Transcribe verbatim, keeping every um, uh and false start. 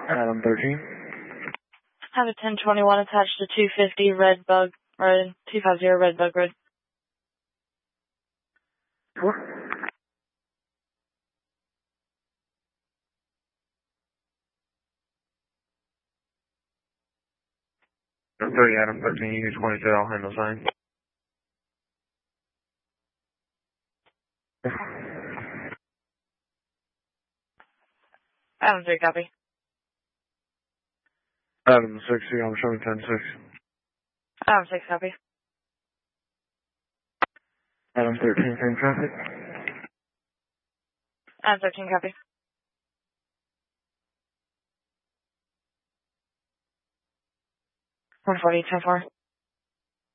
Adam thirteen. Have a ten twenty-one attached to two fifty Red Bug, or two fifty Red Bug Road. Four. Adam thirty, Adam thirteen, you twenty, I'll handle sign. Adam three, copy. Adam sixty, I'm showing ten six. Adam six, copy. Adam thirteen, same traffic. Adam thirteen, copy. one forty, ten four.